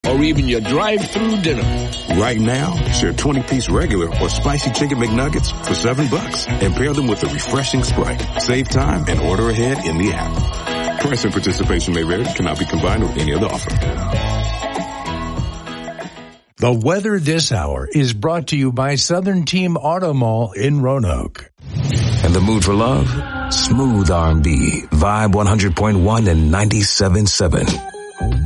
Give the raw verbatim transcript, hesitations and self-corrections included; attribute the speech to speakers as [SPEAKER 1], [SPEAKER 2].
[SPEAKER 1] or even your drive-through dinner.
[SPEAKER 2] Right now, share twenty-piece regular or spicy chicken McNuggets for seven bucks and pair them with a refreshing Sprite. Save time and order ahead in the app. Price and participation may vary. Cannot be combined with any other offer.
[SPEAKER 3] The weather this hour is brought to you by Southern Team Auto Mall in Roanoke.
[SPEAKER 4] In the mood for love? Smooth R and B, Vibe one hundred point one and ninety-seven point seven.